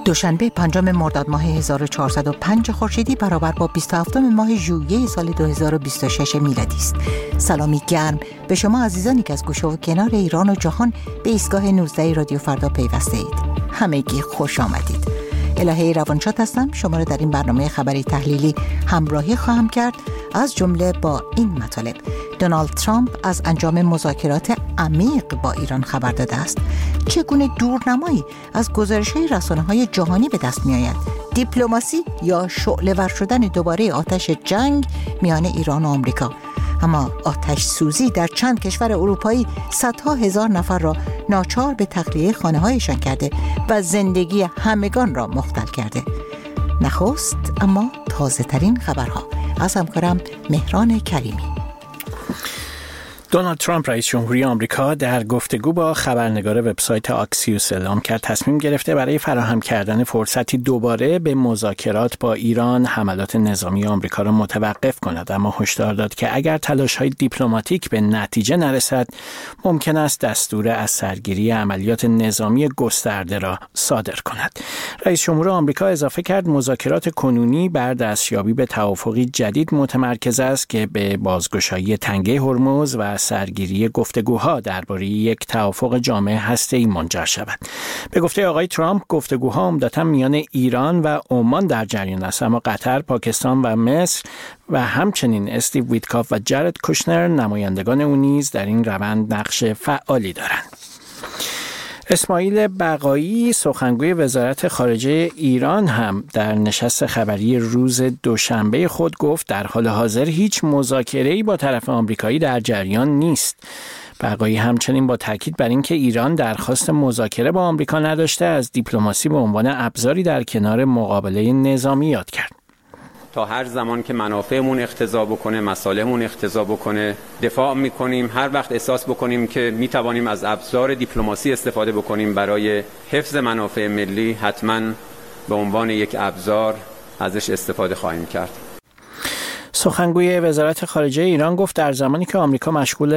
دوشنبه 5 مرداد ماه 1405 خورشیدی برابر با 27 ماه ژوئیه سال 2026 میلادی است. سلامی گرم به شما عزیزانی که از گوشه و کنار ایران و جهان به ایستگاه 19 رادیو فردا پیوسته اید. همگی خوش آمدید. الهه روانشاد هستم. شما را در این برنامه خبری تحلیلی همراهی خواهم کرد، از جمله با این مطالب: دونالد ترامپ از انجام مذاکرات عمیق با ایران خبر داده است. چگونه دورنمایی از گزارش‌های رسانه‌های جهانی به دست می‌آید؟ دیپلماسی یا شعله‌ور شدن دوباره آتش جنگ میان ایران و آمریکا؟ اما آتش سوزی در چند کشور اروپایی صدها هزار نفر را ناچار به تخلیه خانه‌هایشان کرده و زندگی همگان را مختل کرده. نخست اما تازه ترین خبرها از همکارم مهران کریمی. دونالد ترامپ رئیس جمهوری آمریکا در گفتگو با خبرنگار وبسایت آکسیوس اعلام کرد تصمیم گرفته برای فراهم کردن فرصتی دوباره به مذاکرات با ایران حملات نظامی آمریکا را متوقف کند، اما هشدار داد که اگر تلاش‌های دیپلماتیک به نتیجه نرسد ممکن است دستور از سرگیری عملیات نظامی گسترده را صادر کند. رئیس جمهور آمریکا اضافه کرد مذاکرات کنونی بر دستیابی به توافقی جدید متمرکز است که به بازگشایی تنگه هرمز و سرگیری گفتگوها درباره یک توافق جامع هسته‌ای منجر شود. به گفته آقای ترامپ گفتگوها عمدتاً میان ایران و عمان در جریان است، اما قطر، پاکستان و مصر و همچنین استیو ویتکاف و جارد کوشنر نمایندگان او نیز در این روند نقش فعالی دارند. اسماعیل بقایی سخنگوی وزارت خارجه ایران هم در نشست خبری روز دوشنبه خود گفت در حال حاضر هیچ مذاکره‌ای با طرف آمریکایی در جریان نیست. بقایی همچنین با تاکید بر اینکه ایران درخواست مذاکره با آمریکا نداشته از دیپلماسی به عنوان ابزاری در کنار مقابله نظامی یاد کرد. تا هر زمان که منافعمون اقتضا بکنه، مصالحمون اقتضا بکنه، دفاع میکنیم. هر وقت احساس بکنیم که میتوانیم از ابزار دیپلماسی استفاده بکنیم برای حفظ منافع ملی، حتما به عنوان یک ابزار ازش استفاده خواهیم کرد. سخنگوی وزارت خارجه ایران گفت در زمانی که آمریکا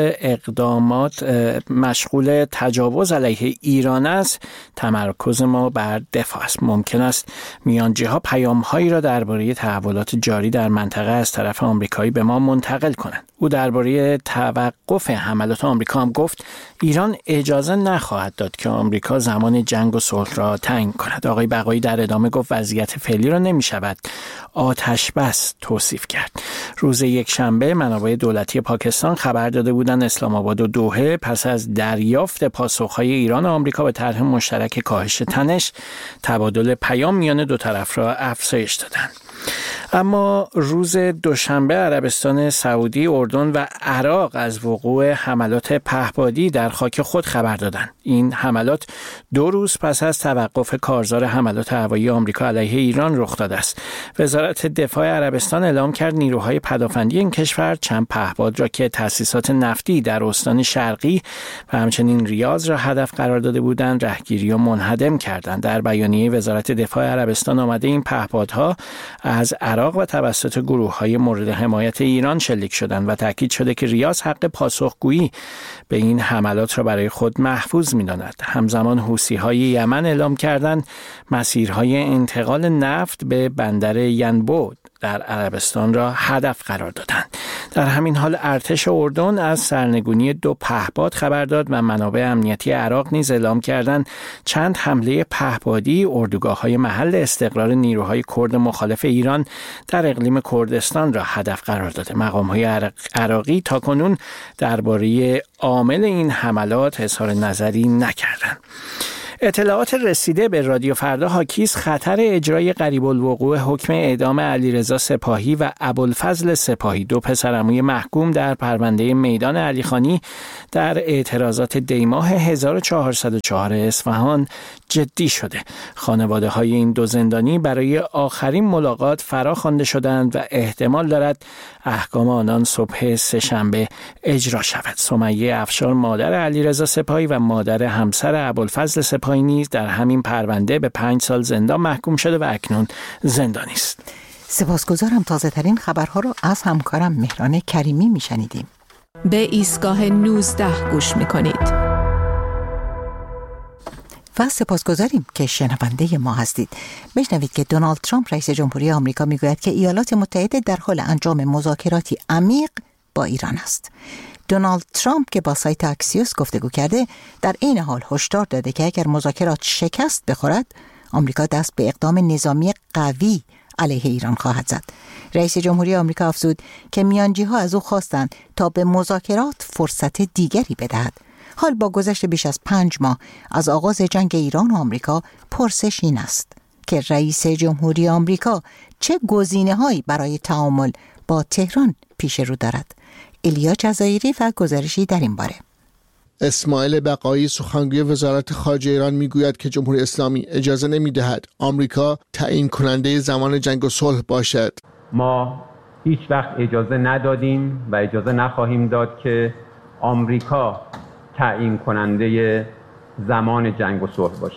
مشغول تجاوز علیه ایران است، تمرکز ما بر دفاع است. ممکن است میانجی‌ها پیام‌هایی را درباره تحولات جاری در منطقه از طرف آمریکایی به ما منتقل کنند. او درباره توقف حملات آمریکا هم گفت ایران اجازه نخواهد داد که آمریکا زمان جنگ و صلح را تعیین کند. آقای بقایی در ادامه گفت وضعیت فعلی را نمی‌شود آتش بس توصیف کرد. روز یکشنبه منابع دولتی پاکستان خبر داده بودند اسلام آباد و دوحه پس از دریافت پاسخ‌های ایران و آمریکا به طرح مشترک کاهش تنش، تبادل پیام میان دو طرف را افزایش دادند. اما روز دوشنبه عربستان سعودی، اردن و عراق از وقوع حملات پهپادی در خاک خود خبر دادند. این حملات 2 روز پس از توقف کارزار حملات هوایی آمریکا علیه ایران رخ داده است. وزارت دفاع عربستان اعلام کرد نیروهای پدافندی این کشور چند پهپاد را که تأسیسات نفتی در استان شرقی و همچنین ریاض را هدف قرار داده بودند رهگیری و منهدم کردند. در بیانیه وزارت دفاع عربستان آمده این پهپادها از عراق و توسط گروه‌های مورد حمایت ایران شلیک شدند و تاکید شده که ریاض حق پاسخگویی به این حملات را برای خود محفوظ می‌داند. همزمان حوثی‌های یمن اعلام کردند مسیرهای انتقال نفت به بندر ینبو در عربستان را هدف قرار دادند. در همین حال ارتش اردن از سرنگونی 2 پهپاد خبر داد و منابع امنیتی عراق نیز اعلام کردند چند حمله پهپادی اردوگاه‌های محل استقرار نیروهای کرد مخالف ایران در اقلیم کردستان را هدف قرار داده. مقام‌های عراقی تاکنون درباره عامل این حملات اظهار نظری نکردند. اطلاعات رسیده به رادیو فردا حاکی است خطر اجرای قریب الوقوع حکم اعدام علیرضا سپاهی و ابوالفضل سپاهی، 2 پسرعموی محکوم در پرونده میدان علیخانی در اعتراضات دیماه 1404 اصفهان جدی شده. خانواده‌های این 2 زندانی برای آخرین ملاقات فراخوانده شدند و احتمال دارد احکام آنان صبح سه‌شنبه اجرا شود. سمیه افشار مادر علیرضا سپاهی و مادر همسر ابوالفضل سپاهی نیز در همین پرونده به 5 سال زندان محکوم شده و اکنون زندانی است. سپاسگزارم. تازه ترین خبرها رو از همکارم مهران کریمی میشنیدیم. به ایستگاه 19 گوش میکنید. و سپاسگزاریم که شنونده ما هستید. بشنوید که دونالد ترامپ رئیس جمهوری آمریکا میگوید که ایالات متحده در حال انجام مذاکراتی عمیق با ایران است. دونالد ترامپ که با سایت اکسیوس گفتگو کرده، در این حال هشدار داده که اگر مذاکرات شکست بخورد، آمریکا دست به اقدام نظامی قوی علیه ایران خواهد زد. رئیس جمهوری آمریکا افزود که میانجی‌ها از او خواستند تا به مذاکرات فرصت دیگری بدهد. حال با گذشت بیش از 5 ماه از آغاز جنگ ایران و آمریکا، پرسش این است که رئیس جمهوری آمریکا چه گزینه‌هایی برای تعامل با تهران پیش رو دارد. ایلیا جزایری و گزارشی در این باره. اسماعیل بقایی سخنگوی وزارت خارجه ایران میگوید که جمهوری اسلامی اجازه نمیدهد آمریکا تعیین کننده زمان جنگ و صلح باشد. ما هیچ وقت اجازه ندادیم و اجازه نخواهیم داد که آمریکا تعیین کننده زمان جنگ و صلح باشه.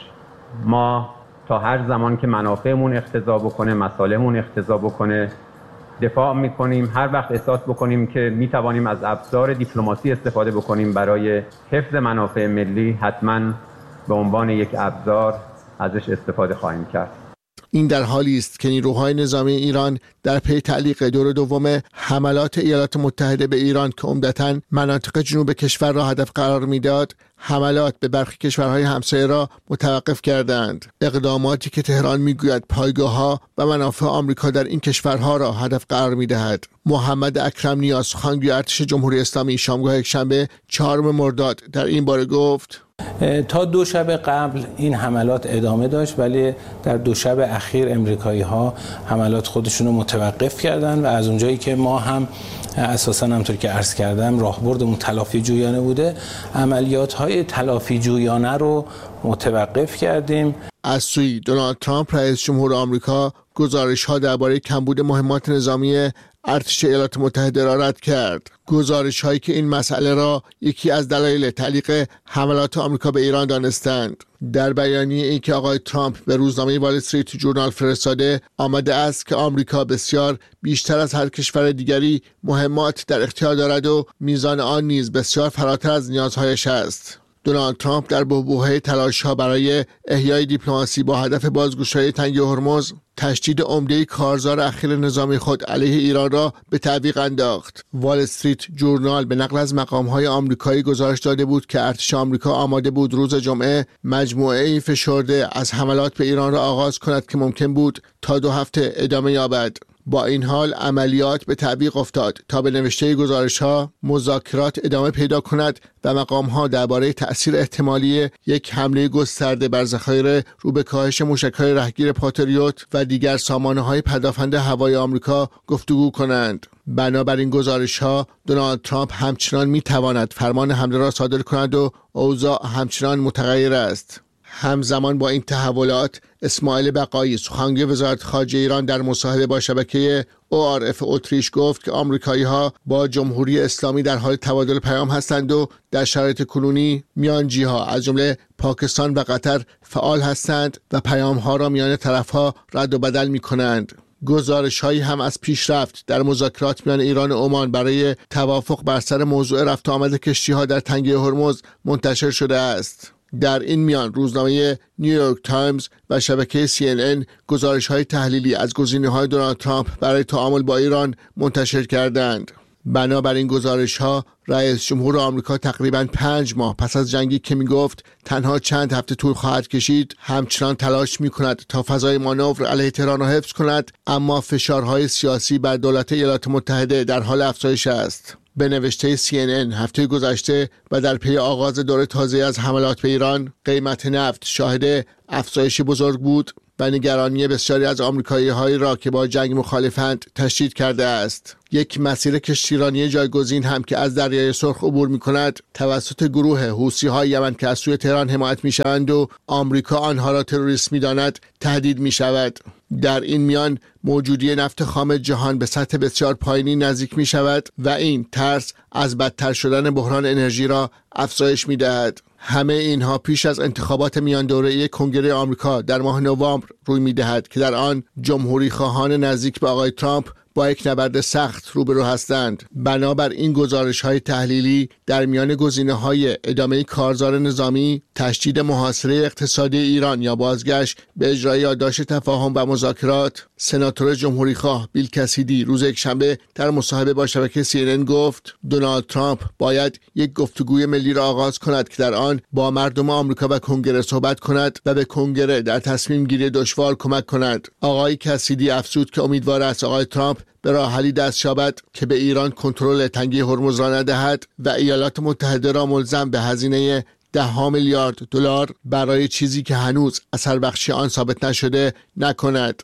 ما تا هر زمان که منافعمون اقتضا بکنه، مصالحمون اقتضا بکنه، دفاع میکنیم. هر وقت احساس بکنیم که میتوانیم از ابزار دیپلماسی استفاده بکنیم برای حفظ منافع ملی، حتما به عنوان یک ابزار ازش استفاده خواهیم کرد. این در حالی است که نیروهای نظامی ایران در پی تعلیق دور دوم حملات ایالات متحده به ایران که عمدتاً مناطق جنوب کشور را هدف قرار میداد، حملات به برخی کشورهای همسایه را متوقف کردند. اقداماتی که تهران میگوید پایگاه‌ها و منافع آمریکا در این کشورها را هدف قرار میدهد. محمد اکرم نیاز، سخنگوی ارتش جمهوری اسلامی، شامگاه یکشنبه 4 مرداد در این باره گفت: تا 2 شب قبل این حملات ادامه داشت، ولی در 2 شب اخیر امریکایی‌ها حملات خودشون رو متوقف کردن و از اونجایی که ما هم اساساً همونطور که عرض کردم راهبردمون تلافی جویانه بوده، عملیات‌های تلافی جویانه رو متوقف کردیم. از سوی دونالد ترامپ رئیس جمهور آمریکا گزارش‌ها درباره کمبود مهمات نظامی ارتش ایالات متحده را رد کرد. گزارش‌هایی که این مسئله را یکی از دلایل تعلیق حملات آمریکا به ایران دانستند. در بیانیه این که آقای ترامپ به روزنامه وال استریت جورنال فرستاده، آمده است که آمریکا بسیار بیشتر از هر کشور دیگری مهمات در اختیار دارد و میزان آن نیز بسیار فراتر از نیازهایش است. دونالد ترامپ در بحبوحه تلاش‌ها برای احیای دیپلماسی با هدف بازگشایی تنگه هرمز، تشدید عمده کارزار اخیر نظامی خود علیه ایران را به تعویق انداخت. وال استریت جورنال به نقل از مقام‌های آمریکایی گزارش داده بود که ارتش آمریکا آماده بود روز جمعه مجموعه‌ای فشرده از حملات به ایران را آغاز کند که ممکن بود تا 2 هفته ادامه یابد. با این حال عملیات به تعویق افتاد تا به نوشته گزارش‌ها مذاکرات ادامه پیدا کند و مقام‌ها درباره تأثیر احتمالی یک حمله گسترده بر ذخایر رو به کاهش موشک‌های رهگیر پاتریوت و دیگر سامانه‌های پدافند هوایی آمریکا گفتگو کنند. بنابراین گزارش‌ها دونالد ترامپ همچنان می‌تواند فرمان حمله را صادر کند و اوضاع همچنان متغیر است. همزمان با این تحولات، اسماعیل بقایی سخنگوی وزارت خارجه ایران در مصاحبه با شبکه ORF اتریش گفت که آمریکایی‌ها با جمهوری اسلامی در حال تبادل پیام هستند و در شرایط کنونی میانجی‌ها از جمله پاکستان و قطر فعال هستند و پیام‌ها را میان طرف‌ها رد و بدل می‌کنند. گزارش‌هایی هم از پیشرفت در مذاکرات میان ایران و عمان برای توافق بر سر موضوع رفت و آمد کشتی‌ها در تنگه هرمز منتشر شده است. در این میان روزنامه نیویورک تایمز و شبکه CNN گزارش‌های تحلیلی از گزینه‌های دونالد ترامپ برای تعامل با ایران منتشر کردند. بنابراین گزارش‌ها رئیس جمهور آمریکا تقریباً 5 ماه پس از جنگی که می‌گفت تنها چند هفته طول خواهد کشید، همچنان تلاش می‌کند تا فضای مانور علیه تهران را حفظ کند، اما فشارهای سیاسی بر دولت ایالات متحده در حال افزایش است. به نوشته CNN هفته گذشته و در پی آغاز دوره تازه از حملات به ایران، قیمت نفت شاهد افزایشی بزرگ بود و نگرانی بسیاری از آمریکایی‌هایی را که با جنگ مخالفند تشدید کرده است. یک مسیر کشتیرانی جایگزین هم که از دریای سرخ عبور می‌کند توسط گروه حوثی‌های یمن که از سوی تهران حمایت می‌شوند و آمریکا آنها را تروریست می‌داند تهدید می‌شود. در این میان موجودی نفت خام جهان به سطح بسیار پایینی نزدیک می‌شود و این ترس از بدتر شدن بحران انرژی را افزایش می‌دهد. همه اینها پیش از انتخابات میان دوره‌ای کنگره آمریکا در ماه نوامبر روی می‌دهد که در آن جمهوری خواهان نزدیک به آقای ترامپ با یک نبرد سخت روبرو هستند. بنابر این گزارش‌های تحلیلی در میان گزینه‌های ادامه کارزار نظامی، تشدید محاصره اقتصادی ایران یا بازگشت به اجرای یادداشت تفاهم و مذاکرات، سناتور جمهوریخواه بیل کسیدی روز یکشنبه در مصاحبه با شبکه CNN گفت دونالد ترامپ باید یک گفتگوی ملی را آغاز کند که در آن با مردم آمریکا و کنگره صحبت کند و به کنگره در تصمیم گیری دشوار کمک کند. آقای کسیدی افزود که امیدوار است آقای ترامپ به راه حلی دست یابد که به ایران کنترل تنگه هرمز را ندهد و ایالات متحده را ملزم به هزینه $10 میلیارد برای چیزی که هنوز اثر بخشی آن ثابت نشده نکند.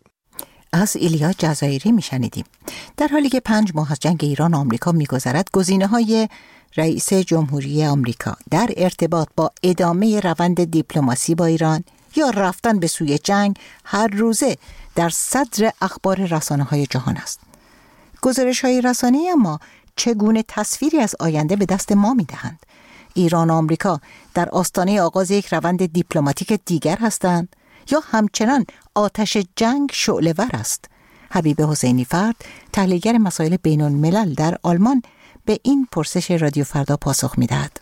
از ایلیا جزایری میشنیدیم. در حالی که 5 ماه از جنگ ایران و آمریکا میگذرد، گزینه‌های رئیس جمهوری آمریکا در ارتباط با ادامه روند دیپلماسی با ایران یا رفتن به سوی جنگ هر روزه در صدر اخبار رسانه‌های جهان است. گزارش‌های رسانه‌ای اما چگونه تصویری از آینده به دست ما می‌دهند؟ ایران و آمریکا در آستانه آغاز یک روند دیپلماتیک دیگر هستند یا همچنان آتش جنگ شعله‌ور است؟ حبیب حسینی فرد، تحلیلگر مسائل بین‌الملل در آلمان، به این پرسش رادیو فردا پاسخ می‌دهد.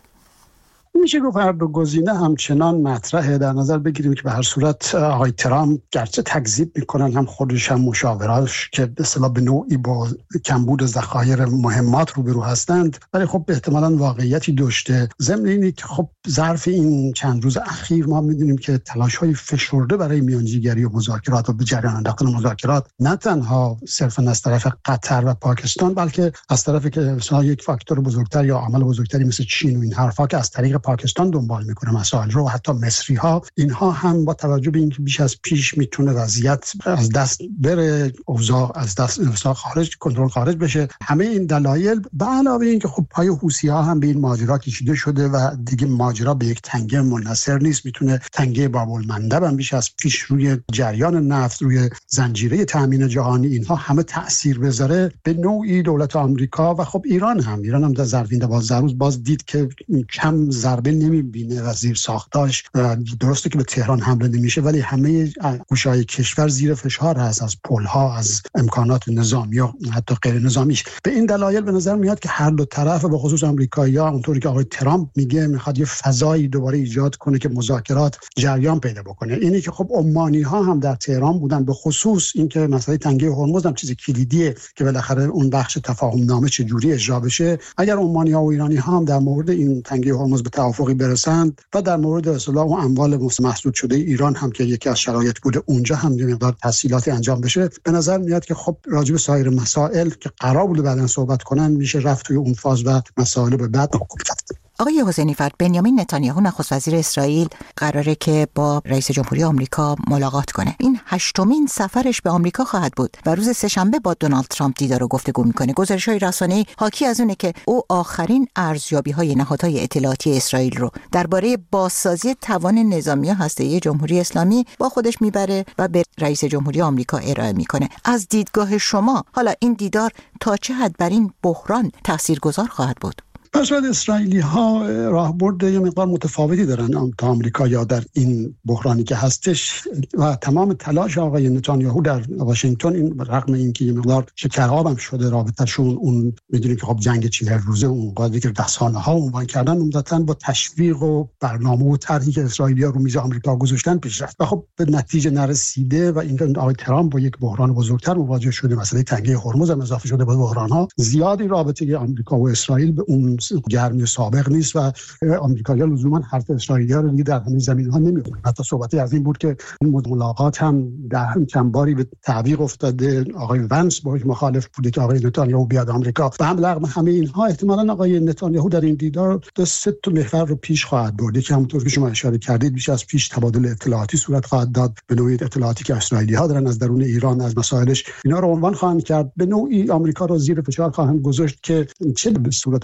میشه گفت هر دو گزینه همچنان مطرحه. در نظر بگیریم که به هر صورت آقای ترامپ گرچه تکذیب میکنن، هم خودش هم مشاوراش که به اصطلاح به نوعی با کمبود ذخایر مهمات روبرو هستند، ولی خب احتمالاً واقعیتی داشته. ضمن اینی که خب ظرف این چند روز اخیر ما میدونیم که تلاش‌های فشرده برای میانجیگری و مذاکرات و به جریان انداختن مذاکرات نه تنها صرفاً از طرف قطر و پاکستان، بلکه از طرفی که مثلا یک فاکتور بزرگتر یا عامل بزرگتری مثل چین و این حرفا که از طریق پاکستان دنبال میکنه مسائل رو، حتی مصری ها، اینها هم با توجه به اینکه بیش از پیش میتونه وضعیت از دست بره، اوضاع از دست خارج، کنترل خارج بشه، همه این دلایل به علاوه اینکه خب پای حوثی ها هم به این ماجرا کشیده شده و دیگه ماجرا به یک تنگه منحصر نیست، میتونه تنگه باب المندب هم بیش از پیش روی جریان نفت، روی زنجیره تامین جهانی، اینها همه تاثیر بذاره به نوعی دولت آمریکا و خب ایران هم در ظرف 12 روز باز دید که کم ضربه نمیبینه و زیر ساختاش. درسته که به تهران حمله نمیشه، ولی همه گوشه‌های کشور زیر فشار هست، از پل‌ها، از امکانات نظامی و حتی غیر نظامیش. به این دلایل به نظر میاد که هر دو طرف، به خصوص آمریکایی‌ها، اونطوری که آقای ترامپ میگه، میخواد یه فضایی دوباره ایجاد کنه که مذاکرات جریان پیدا بکنه. اینی که خب عمانی‌ها هم در تهران بودن، به خصوص اینکه مسئله تنگه هرمز هم چیز کلیدیه که بالاخره اون بخش تفاهم نامه چجوری اجرا بشه. اگر عمانی‌ها و ایرانی‌ها هم در مورد این تنگه هرمز به توافقی برسند و در مورد اصلاح و اموال مسدود شده ایران هم که یکی از شرایط بوده اونجا هم یه مقدار تسهیلاتی انجام بشه، به نظر میاد که خب راجع به سایر مسائل که قرار بوده بعداً صحبت کنن میشه رفت توی اون فاز و مسائل به بعد رفت. آقای حسینی فرد، بنیامین نتانیاهو نخست وزیر اسرائیل قراره که با رئیس جمهوری آمریکا ملاقات کنه. این 8مین سفرش به آمریکا خواهد بود و روز سه‌شنبه با دونالد ترامپ دیدار و گفتگو میکنه. گزارش‌های رسانه‌ای حاکی از اونه که او آخرین ارزیابی‌های نهادهای اطلاعاتی اسرائیل رو درباره بازسازی توان نظامی هسته‌ای جمهوری اسلامی با خودش میبره و به رئیس جمهوری آمریکا ارائه میکنه. از دیدگاه شما حالا این دیدار تا چه حد بر این بحران تاثیرگذار خواهد بود؟ پس بعد اسرائیلی‌ها راهبرد یه مقدار متفاوتی دارن تا آمریکا یا در این بحرانی که هستش و تمام تلاش آقای نتانیاهو در واشنگتن، این رغم اینکه یه مقدار شکراب هم شده رابطه‌شون، اون می‌دونید که خب جنگ 40 روزه اون قضیه که رسانه‌ها عنوان کردن عمدتاً با تشویق و برنامه و طرحی که اسرائیلی‌ها رو میز آمریکا گذاشتن پیش رفت و خب به نتیجه نرسیده و این آقای ترامپ با یک بحران بزرگتر مواجه شده، مسئله تنگه هرمز هم اضافه شده به بحران‌ها. زیادی رابطه آمریکا و اسرائیل به اون گرمی سابق نیست و آمریکایی‌ها لزوما حرف اسرائیلی‌ها رو دیگه در همین زمینه‌ها نمی‌کنن. حتی صحبتی از این بود که این ملاقات هم در چند باری به تعویق افتاده، آقای ونس باهاش مخالف بوده که آقای نتانیاهو بیاد آمریکا و هم رغم همه اینها احتمالاً آقای نتانیاهو در این دیدار 3 تا محور رو پیش خواهد برد که همونطور که شما اشاره کردید بیش از پیش تبادل اطلاعاتی صورت خواهد داد، به نوعی اطلاعاتی که اسرائیلی‌ها دارن از درون ایران از مسائلش، اینا رو عنوان خواهند کرد، به نوعی آمریکا رو زیر فشار خواهند گذاشت که چه به صورت مذاکره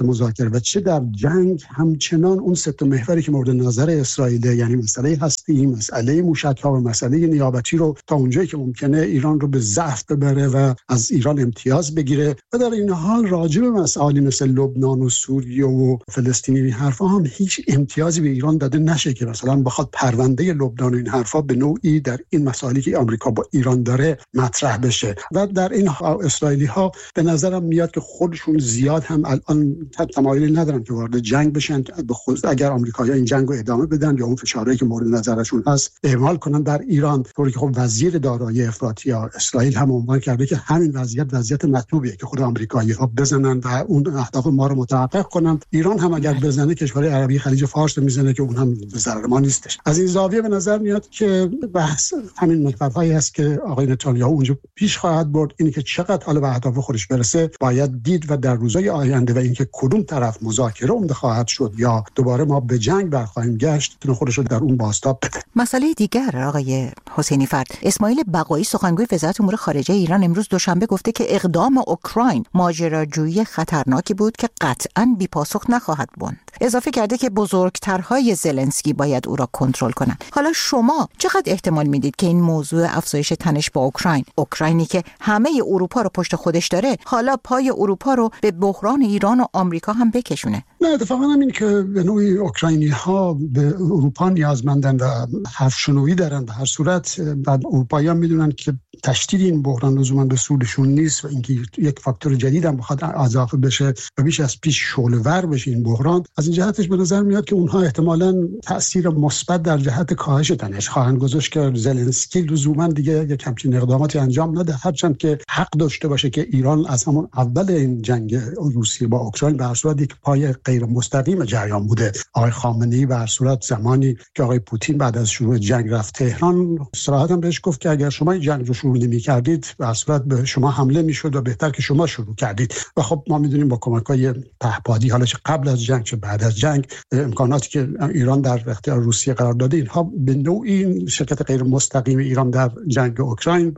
داره و چه در جنگ همچنان اون سه تا محوری که مورد نظر اسرائیل، یعنی مسئله هستی، مسئله موشک‌ها و مسئله نیابتی رو تا اونجایی که ممکنه ایران رو به ضعف ببره و از ایران امتیاز بگیره و در این حال راجع به مسائلی مثل لبنان و سوریه و فلسطین این حرفا هم هیچ امتیازی به ایران داده نشه که مثلا بخواد پرونده لبنان و این حرفا به نوعی در این مسائلی که آمریکا با ایران داره مطرح بشه. و در این اسرائیلی‌ها به نظرم میاد که خودشون زیاد هم الان تمایلی ندارن که وارد جنگ بشن، به خصوص اگر آمریکایی‌ها این جنگ رو ادامه بدن یا اون فشارهایی که مورد نظرشون هست اعمال کنن بر ایران، طوری که خب وزیر دارایی افراطی اسرائیل هم عنوان کرده که همین وضعیت مطلوبیه که خود آمریکایی‌ها بزنن و اون اهداف ما رو متحقق کنن. ایران هم اگر بزنه کشورهای عربی خلیج فارس میزنه که اون هم به ضرر ما نیستش. از این زاویه به نظر میاد که بحث همین محورهایی است که آقای نتانیاهو اونجا پیش خواهد برد. اینی که چقدر حالا به اهداف خودش برسه باید دید و در روزهای آینده و اینکه کدوم طرف مذاکره عمده خواهد شد یا دوباره ما به جنگ برخواهیم گشت تونه خودش رو در اون بازتاب بده. مسئله دیگر آقای حسینی فرد، اسماعیل بقایی سخنگوی وزارت امور خارجه ایران امروز دوشنبه گفته که اقدام اوکراین ماجراجویی خطرناکی بود که قطعاً بی‌پاسخ نخواهد ماند. اضافه کرده که بزرگترهای زلنسکی باید او را کنترل کنند. حالا شما چقدر احتمال میدید که این موضوع افزایش تنش با اوکراینی که همه اروپا رو پشت خودش داره حالا پای اروپا رو به بحران ایران و آمریکا هم بکشونه؟ نه، اتفاقا همین که به نوعی اوکراینی‌ها به اروپا نیازمندن و حرفشنویی دارن. به هر صورت بعد اروپایی‌ها میدونن که تشدید این بحران لزوما به سودشون نیست و اینکه یک فاکتور جدید هم بخواد اضافه بشه و بیش از پیش شعله‌ور بشه این بحران. از این جهتش به نظر میاد که اونها احتمالاً تأثیر مثبت در جهت کاهش تنش خواهند گذاشت که زلنسکی لزوما دیگه یک همچین اقداماتی انجام نده، هرچند که حق داشته باشه که ایران از همون اول این جنگ روسیه با اوکراین به هر صورت یک پای غیر مستقیم جریان بوده. آقای خامنه‌ای به هر صورت زمانی که آقای پوتین بعد از شروع جنگ رفت تهران صراحتاً بهش گفت که اگر شما این جنگ رو شروع نمی‌کردید به هر صورت به شما حمله می‌شد و بهتر که شما شروع کردید. و خب ما می‌دونیم با کمک‌های پهپادی حالا چه قبل از جنگ چه بعد از جنگ امکاناتی که ایران در اختیار روسیه قرار داده اینها به نوعی شرکت غیر مستقیم ایران در جنگ اوکراین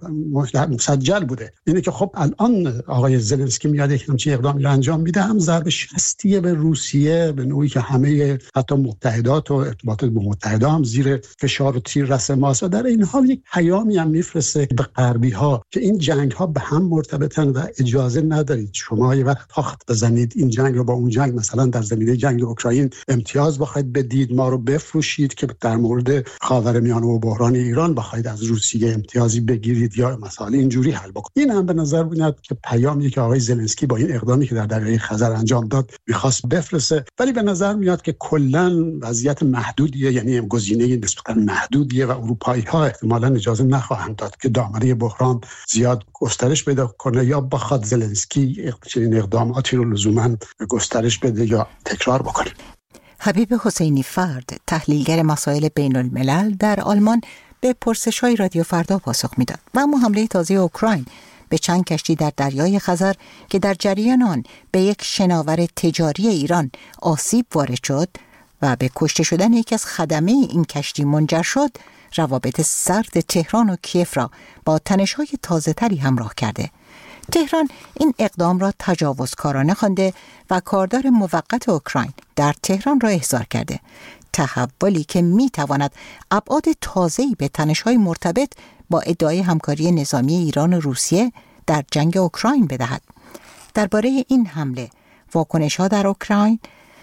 مسجل بوده. اینه که خب الان آقای زلنسکی میاد یک همچین اقدامی رو انجام میده، هم ضربه شکستیه به روسیه به نوعی که همه حتی متحدات و ارتباطات با متحدا هم زیر فشار و تیر رس ماست و در این حال یک پیامی هم میفرسته به غربی‌ها که این جنگ‌ها به هم مرتبطن و اجازه ندارید شما یه وقت تاخت بزنید این جنگ رو با اون جنگ مثلا در زمینه جنگ اوکراین امتیاز بخواید بدید، ما رو بفروشید که در مورد خاورمیانه و بحران ایران بخواید از روسیه امتیازی بگیرید یا مسائل اینجوری حل بکنید. این هم به نظر میاد که پیامی که آقای زلنسکی با این اقدامی که در دریای خزر انجام داد می‌خواست بفرسته، ولی به نظر میاد که کلاً وضعیت محدودیه، یعنی گزینه نسبتاً محدودیه و اروپایی‌ها احتمالاً اجازه نخواهند داد که دامنه بحران زیاد گسترش پیدا کنه یا بخواد زلنسکی چنین اقداماتی رو لزوماً گسترش بده یا تکرار بکنه. حبیب حسینی فرد، تحلیلگر مسائل بین الملل در آلمان، به پرسش‌های رادیو فردا پاسخ میداد. و اما حمله تازه اوکراین به چند کشتی در دریای خزر که در جریان آن به یک شناور تجاری ایران آسیب وارد شد و به کشته شدن یکی از خدمه این کشتی منجر شد، روابط سرد تهران و کیف را با تنش‌های تازه‌تری همراه کرده. تهران این اقدام را تجاوزکارانه خوانده و کاردار موقت اوکراین در تهران را احضار کرده. تحولی که می‌تواند ابعاد تازه‌ای به تنش‌های مرتبط با ادعای همکاری نظامی ایران و روسیه در جنگ اوکراین بدهد. درباره این حمله، واکنش‌ها در اوکراین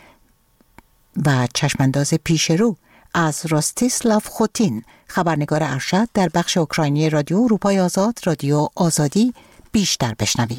و چشمانداز پیشرو از راستیسلاف خوتین، خبرنگار ارشد در بخش اوکراینی رادیو اروپای آزاد، رادیو آزادی، بیشتر بشنویم.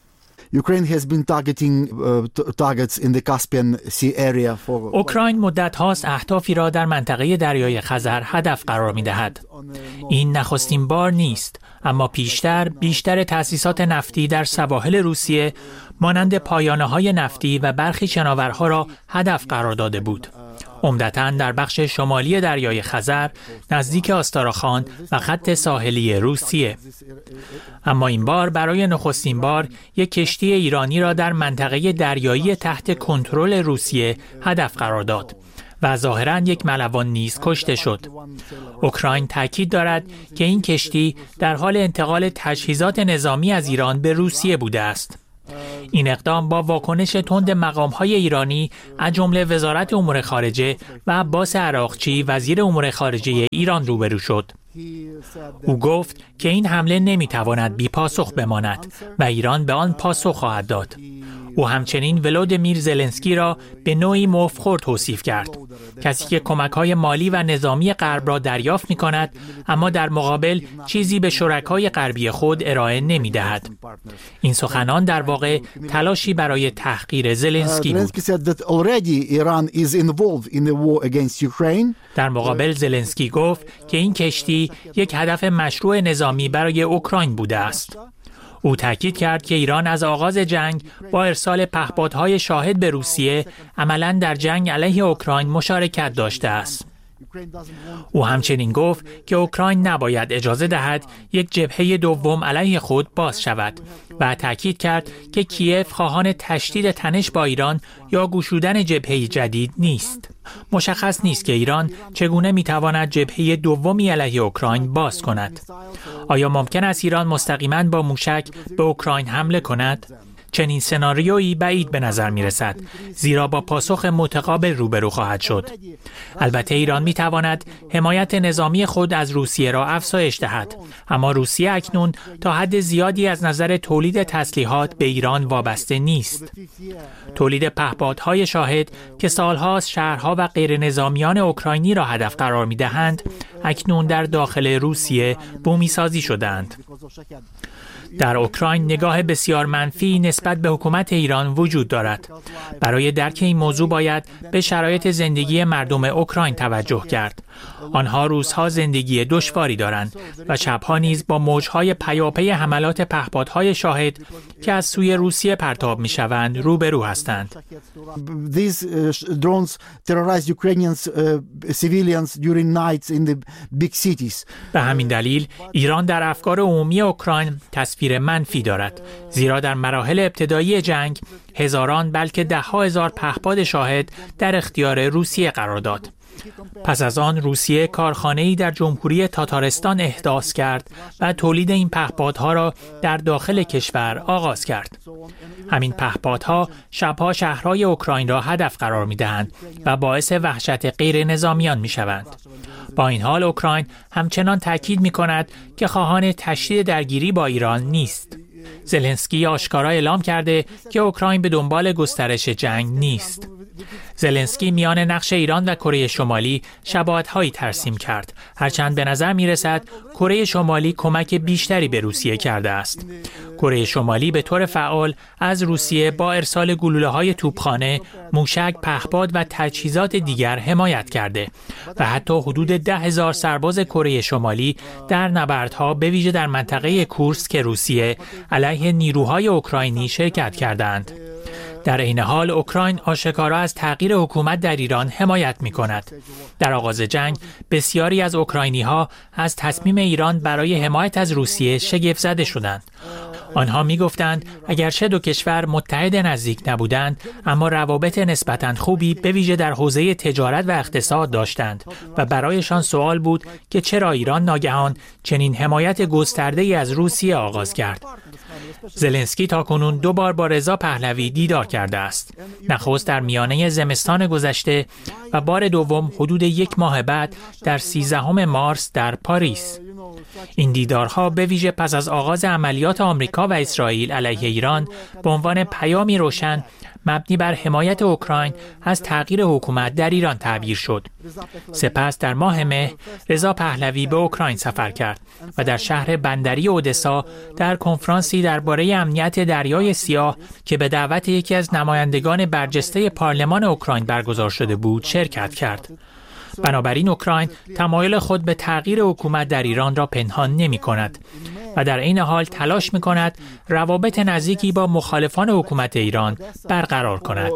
اوکراین مدت هاست اهدافی را در منطقه دریای خزر هدف قرار می دهد. این نخستین بار نیست، اما بیشتر تأسیسات نفتی در سواحل روسیه مانند پایانه‌های نفتی و برخی شناورها را هدف قرار داده بود. عمدتاً در بخش شمالی دریای خزر نزدیک آستاراخان و خط ساحلی روسیه. اما این بار برای نخستین بار یک کشتی ایرانی را در منطقه دریایی تحت کنترل روسیه هدف قرار داد و ظاهراً یک ملوان نیز کشته شد. اوکراین تاکید دارد که این کشتی در حال انتقال تجهیزات نظامی از ایران به روسیه بوده است. این اقدام با واکنش تند مقام‌های ایرانی از جمله وزارت امور خارجه و عباس عراقچی وزیر امور خارجه ایران روبرو شد. او گفت که این حمله نمیتواند بی پاسخ بماند و ایران به آن پاسخ خواهد داد. او همچنین ولودیمیر زلنسکی را به نوعی مفخور توصیف کرد، کسی که کمک‌های مالی و نظامی غرب را دریافت می‌کند اما در مقابل چیزی به شرکای غربی خود ارائه نمی‌دهد. این سخنان در واقع تلاشی برای تحقیر زلنسکی بود. در مقابل زلنسکی گفت که این کشتی یک هدف مشروع نظامی برای اوکراین بوده است. او تاکید کرد که ایران از آغاز جنگ با ارسال پهپادهای شاهد به روسیه عملاً در جنگ علیه اوکراین مشارکت داشته است. او همچنین گفت که اوکراین نباید اجازه دهد یک جبهه دوم علیه خود باز شود و تاکید کرد که کیف خواهان تشدید تنش با ایران یا گشودن جبهه جدید نیست. مشخص نیست که ایران چگونه میتواند جبهه دومی علیه اوکراین باز کند. آیا ممکن است ایران مستقیما با موشک به اوکراین حمله کند؟ چنین سناریویی بعید به نظر می رسد، زیرا با پاسخ متقابل روبرو خواهد شد. البته ایران می تواند حمایت نظامی خود از روسیه را افزایش دهد، اما روسیه اکنون تا حد زیادی از نظر تولید تسلیحات به ایران وابسته نیست. تولید پهپادهای شاهد که سالهاست شهرها و غیر نظامیان اوکراینی را هدف قرار می دهند، اکنون در داخل روسیه بومی سازی شدند. در اوکراین نگاه بسیار منفی نسبت به حکومت ایران وجود دارد. برای درک این موضوع باید به شرایط زندگی مردم اوکراین توجه کرد. آنها روزها زندگی دشواری دارند و شبها نیز با موجهای پیاپی حملات پهپادهای شاهد که از سوی روسیه پرتاب می‌شوند روبرو هستند. These drones terrorize Ukrainians civilians during nights in the big cities. به همین دلیل ایران در افکار عمومی اوکراین تصویر منفی دارد، زیرا در مراحل ابتدایی جنگ هزاران بلکه ده‌ها هزار پهپاد شاهد در اختیار روسیه قرار داد. پس از آن روسیه کارخانه‌ای در جمهوری تاتارستان احداث کرد و تولید این پهپادها را در داخل کشور آغاز کرد. همین پهپادها شبها شهرهای اوکراین را هدف قرار می‌دهند و باعث وحشت غیر نظامیان می‌شوند. با این حال اوکراین همچنان تاکید می‌کند که خواهان تشدید درگیری با ایران نیست. زلنسکی آشکارا اعلام کرده که اوکراین به دنبال گسترش جنگ نیست. زلنسکی میان نقش ایران و کره شمالی شباهت‌هایی ترسیم کرد، هرچند به نظر می‌رسد کره شمالی کمک بیشتری به روسیه کرده است. کره شمالی به طور فعال از روسیه با ارسال گلوله‌های توپخانه، موشک، پهپاد و تجهیزات دیگر حمایت کرده و حتی حدود 10,000 سرباز کره شمالی در نبردها به ویژه در منطقه کورسک روسیه علیه نیروهای اوکراینی شرکت کردند. در این حال اوکراین آشکارا از تغییر حکومت در ایران حمایت می‌کند. در آغاز جنگ بسیاری از اوکراینی‌ها از تصمیم ایران برای حمایت از روسیه شگفت زده شدند. آنها می‌گفتند اگرچه دو کشور متحد نزدیک نبودند، اما روابط نسبتاً خوبی به ویژه در حوزه تجارت و اقتصاد داشتند و برایشان سوال بود که چرا ایران ناگهان چنین حمایت گسترده‌ای از روسیه آغاز کرد. زلنسکی تاکنون 2 بار با رضا پهلوی دیدار کرده است. نخست در میانه زمستان گذشته و بار دوم حدود 1 ماه بعد در 13 مارس در پاریس. این دیدارها به ویژه پس از آغاز عملیات آمریکا و اسرائیل علیه ایران به عنوان پیامی روشن مبنی بر حمایت اوکراین از تغییر حکومت در ایران تعبیر شد. سپس در ماه مه رضا پهلوی به اوکراین سفر کرد و در شهر بندری اودسا در کنفرانسی درباره امنیت دریای سیاه که به دعوت یکی از نمایندگان برجسته پارلمان اوکراین برگزار شده بود شرکت کرد. بنابراین اوکراین تمایل خود به تغییر حکومت در ایران را پنهان نمی کند و در این حال تلاش می کند روابط نزدیکی با مخالفان حکومت ایران برقرار کند.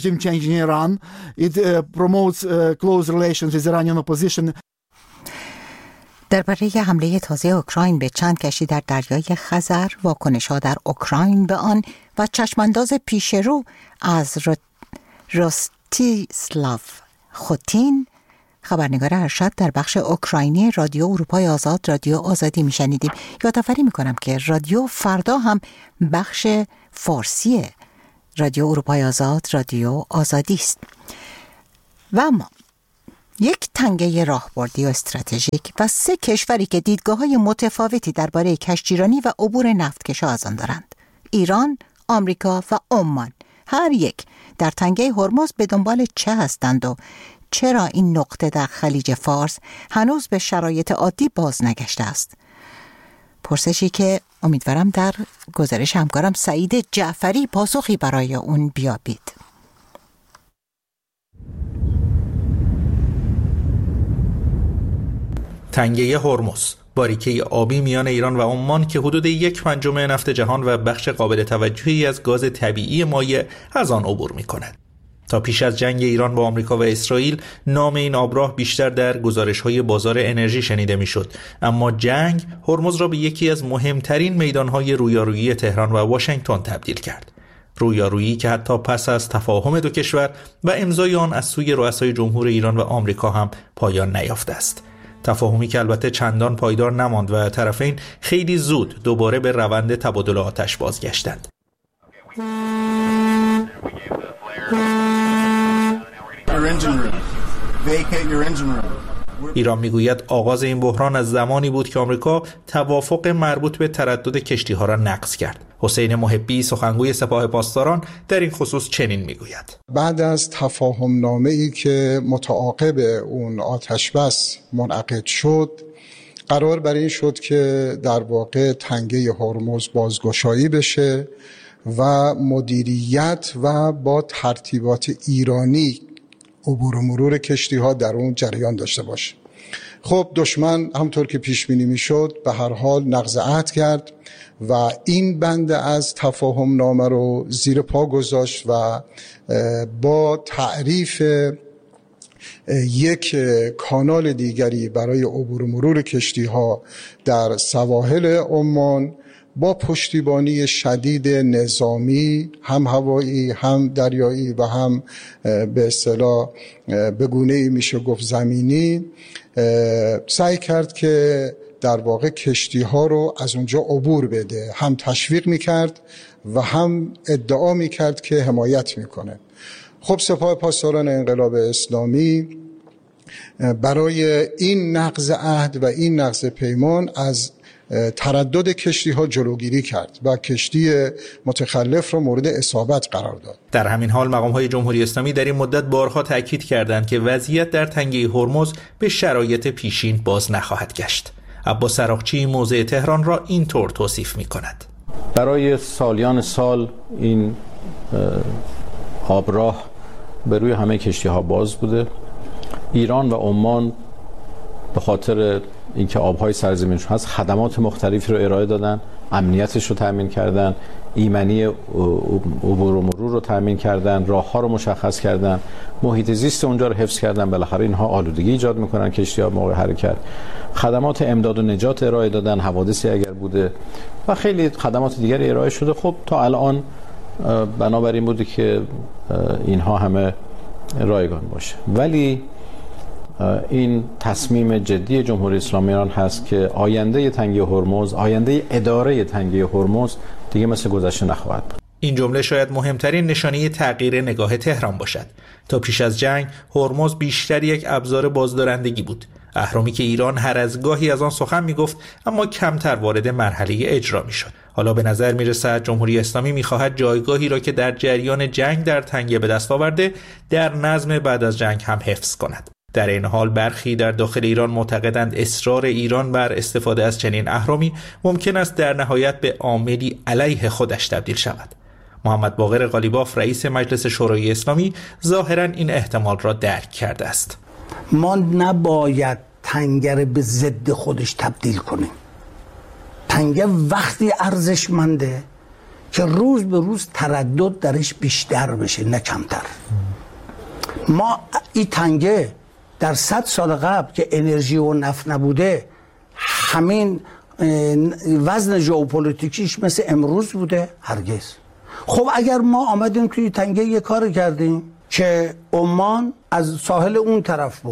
درباره حمله تازه اوکراین به چند کشتی در دریای خزر، واکنش‌ها در اوکراین به آن و چشمانداز پیشرو از روستیسلاو خوتین خبرنگار ارشد در بخش اوکراینی رادیو اروپای آزاد، رادیو آزادی میشنیدیم. یادآوری میکنم که رادیو فردا هم بخش فارسی رادیو اروپای آزاد، رادیو آزادی است. و اما یک تنگه راهبردی و استراتژیک و 3 کشوری که دیدگاه‌های متفاوتی درباره کشتیرانی و عبور نفتکش‌ها از آن دارند: ایران، آمریکا و عمان. هر یک در تنگه هرمز به دنبال چه هستند و چرا این نقطه در خلیج فارس هنوز به شرایط عادی باز نگشته است؟ پرسشی که امیدوارم در گزارش همکارم سعید جعفری پاسخی برای اون بیابید. تنگه هرمز، باریکه آبی میان ایران و عمان که حدود 1/5 نفت جهان و بخش قابل توجهی از گاز طبیعی مایع از آن عبور می‌کند. تا پیش از جنگ ایران با آمریکا و اسرائیل نام این آبراه بیشتر در گزارش‌های بازار انرژی شنیده می‌شد، اما جنگ هرمز را به یکی از مهمترین میدان‌های رویارویی تهران و واشنگتن تبدیل کرد. رویارویی که حتی پس از تفاهم 2 کشور و امضای آن از سوی رؤسای جمهور ایران و آمریکا هم پایان نیافته است. تفاهمی که البته چندان پایدار نماند و طرفین خیلی زود دوباره به روند تبادل آتش بازگشتند. ایران میگوید آغاز این بحران از زمانی بود که آمریکا توافق مربوط به تردد کشتی‌ها را نقض کرد. حسین محبی سخنگوی سپاه پاسداران در این خصوص چنین میگوید: بعد از تفاهم نامه‌ای که متعاقب اون آتشبس منعقد شد، قرار بر این شد که در واقع تنگه هرمز بازگشایی بشه و مدیریت و با ترتیبات ایرانی عبور و مرور کشتی‌ها در اون جریان داشته باشه. خب دشمن همطور که پیش بینی میشد به هر حال نقض عهد کرد و این بند از تفاهم نامه رو زیر پا گذاشت و با تعریف یک کانال دیگری برای عبور و مرور کشتی‌ها در سواحل عمان با پشتیبانی شدید نظامی، هم هوایی هم دریایی و هم به اصطلاح به گونه‌ای میشه گفت زمینی، سعی کرد که در واقع کشتی‌ها رو از اونجا عبور بده. هم تشویق میکرد و هم ادعا میکرد که حمایت میکنه. خب سپاه پاسداران انقلاب اسلامی برای این نقض عهد و این نقض پیمان از تردد کشتی‌ها جلوگیری کرد و کشتی متخلف را مورد اصابت قرار داد. در همین حال مقام‌های جمهوری اسلامی در این مدت بارها تاکید کردند که وضعیت در تنگه هرمز به شرایط پیشین باز نخواهد گشت. عباس عراقچی موضع تهران را اینطور توصیف می‌کند: برای سالیان سال این آبراه به روی همه کشتی‌ها باز بوده. ایران و عمان به خاطر اینکه آبهای سرزمینشون هست خدمات مختلفی رو ارائه دادن، امنیتش رو تامین کردن، ایمنی عبور و مرور رو تامین کردن، راه‌ها رو مشخص کردن، محیط زیست اونجا رو حفظ کردن. بالاخره اینها آلودگی ایجاد میکنن کشتی‌ها موقع حرکت. خدمات امداد و نجات ارائه دادن، حوادثی اگر بوده و خیلی خدمات دیگری ارائه شده. خب تا الان بنابراین بوده که اینها همه رایگان باشه، ولی این تصمیم جدی جمهوری اسلامی ایران هست که آینده تنگه هرمز، آینده اداره تنگه هرمز دیگه مثل گذشته نخواهد بود. این جمله شاید مهمترین نشانه تغییر نگاه تهران باشد. تا پیش از جنگ هرمز بیشتر یک ابزار بازدارندگی بود، اهرامی که ایران هر از گاهی از آن سخن میگفت اما کمتر وارد مرحله اجرا میشد. حالا به نظر میرسد جمهوری اسلامی میخواهد جایگاهی را که در جریان جنگ در تنگه به دست آورده در نظم بعد از جنگ هم حفظ کند. در این حال برخی در داخل ایران معتقدند اصرار ایران بر استفاده از چنین اهرامی ممکن است در نهایت به عاملی علیه خودش تبدیل شود. محمد باقر قالیباف رئیس مجلس شورای اسلامی ظاهراً این احتمال را درک کرده است. ما نباید تنگه به ضد خودش تبدیل کنیم. تنگه وقتی ارزشمنده که روز به روز تردد درش بیشتر بشه نه کمتر. ما این تنگه در 100 سال قبل که انرژی و نفت نبوده همین وزن ژئوپلیتیکیش مثل امروز بوده؟ هرگز. خب اگر ما آمدیم توی تنگه یه کار کردیم که عمان از ساحل اون طرف برد،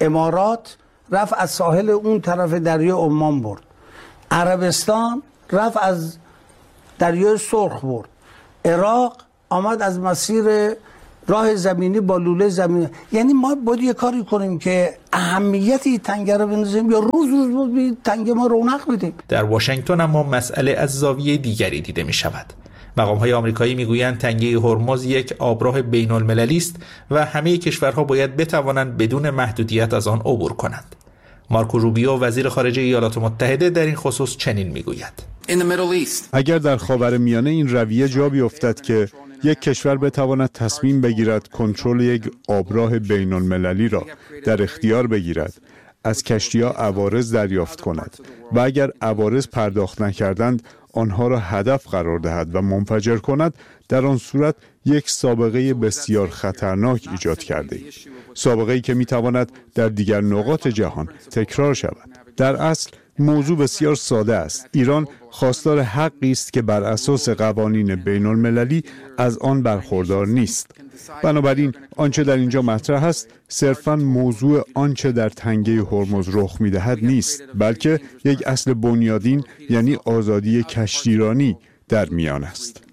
امارات رفت از ساحل اون طرف دریای عمان برد، عربستان رفت از دریای سرخ برد، عراق آمد از مسیر راه زمینی با لوله زمینی. یعنی ما باید یه کاری کنیم که اهمیتی تنگه رو بندازیم یا روز روز تنگه ما رونق بدیم. در واشنگتن اما مسئله از زاویه دیگری دیده می شود. مقام‌های آمریکایی میگویند تنگه هرمز یک آبراه بین‌المللی است و همه کشورها باید بتوانند بدون محدودیت از آن عبور کنند. مارکو روبیو وزیر خارجه ایالات متحده در این خصوص چنین میگوید: اگر در خاورمیانه این رویه جا بیفتد که یک کشور بتواند تصمیم بگیرد کنترل یک آبراه بین‌المللی را در اختیار بگیرد، از کشتی‌ها عوارض دریافت کند و اگر عوارض پرداخت نکردند آنها را هدف قرار دهد و منفجر کند، در آن صورت یک سابقه بسیار خطرناک ایجاد کرده اید. سابقه‌ای که می‌تواند در دیگر نقاط جهان تکرار شود. در اصل موضوع بسیار ساده است. ایران خواستار حقی است که بر اساس قوانین بین‌المللی از آن برخوردار نیست. بنابراین آنچه در اینجا مطرح است صرفاً موضوع آنچه در تنگه هرمز رخ می‌دهد نیست، بلکه یک اصل بنیادین یعنی آزادی کشتیرانی در میان است.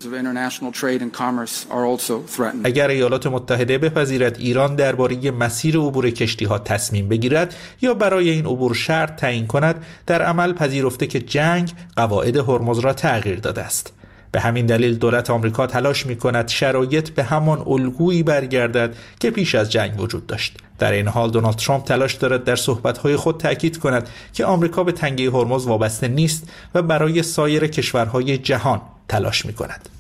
اگر ایالات متحده بپذیرد ایران درباره مسیر عبور کشتی‌ها تصمیم بگیرد یا برای این عبور شرط تعیین کند، در عمل پذیرفته که جنگ قواعد هرمز را تغییر داده است. به همین دلیل دولت آمریکا تلاش می‌کند شرایط به همان الگویی برگردد که پیش از جنگ وجود داشت. در این حال دونالد ترامپ تلاش دارد در صحبت‌های خود تاکید کند که آمریکا به تنگه هرمز وابسته نیست و برای سایر کشورهای جهان تلاش می‌کند.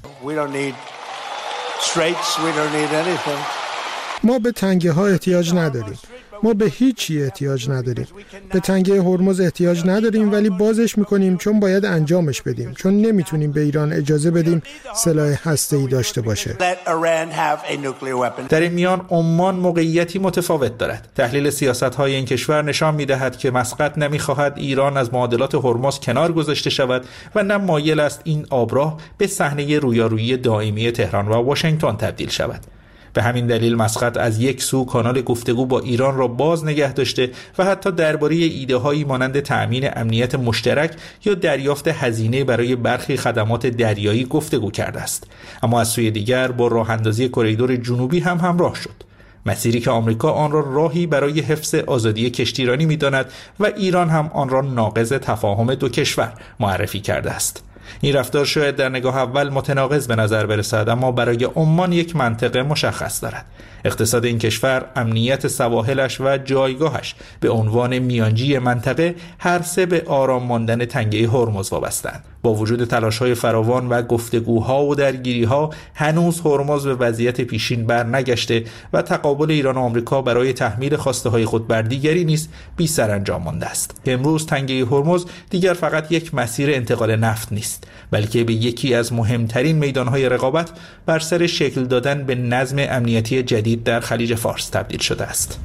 ما به تنگه ها احتیاج نداریم. ما به هیچی احتیاج نداریم. به تنگه هرمز احتیاج نداریم، ولی بازش میکنیم چون باید انجامش بدیم، چون نمیتونیم به ایران اجازه بدیم سلاح هسته‌ای داشته باشه. در این میان عمان موقعیتی متفاوت دارد. تحلیل سیاست‌های این کشور نشان می‌دهد که مسقط نمی‌خواهد ایران از معادلات هرمز کنار گذاشته شود و نه مایل است این آبراه به صحنه رویارویی دائمی تهران و واشنگتن تبدیل شود. به همین دلیل مسقط از یک سو کانال گفتگو با ایران را باز نگه داشته و حتی درباره ایده‌هایی مانند تأمین امنیت مشترک یا دریافت هزینه برای برخی خدمات دریایی گفتگو کرده است. اما از سوی دیگر با راه اندازی کریدور جنوبی هم همراه شد، مسیری که آمریکا آن را راهی برای حفظ آزادی کشتیرانی می‌داند و ایران هم آن را ناقض تفاهم دو کشور معرفی کرده است. این رفتار شاید در نگاه اول متناقض به نظر برسد، اما برای عمان یک منطقه مشخص دارد. اقتصاد این کشور، امنیت سواحلش و جایگاهش به عنوان میانجی منطقه هر سه به آرام ماندن تنگه هرمز وابسته‌اند. با وجود تلاش‌های فراوان و گفتگوها و درگیری‌ها، هنوز هرمز به وضعیت پیشین برنگشته و تقابل ایران و آمریکا برای تحمیل خواسته‌های خود بر دیگری نیز بی سرانجام مانده است. امروز تنگه هرمز دیگر فقط یک مسیر انتقال نفت نیست، بلکه به یکی از مهمترین میدان‌های رقابت بر سر شکل دادن به نظم امنیتی جدید در خلیج فارس تبدیل شده است.